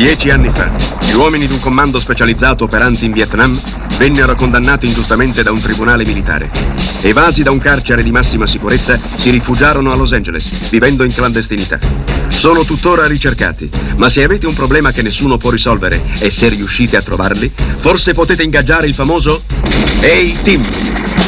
10 anni fa, gli uomini di un comando specializzato operanti in Vietnam vennero condannati ingiustamente da un tribunale militare. Evasi da un carcere di massima sicurezza, si rifugiarono a Los Angeles, vivendo in clandestinità. Sono tuttora ricercati, ma se avete un problema che nessuno può risolvere e se riuscite a trovarli, forse potete ingaggiare il famoso A-Team.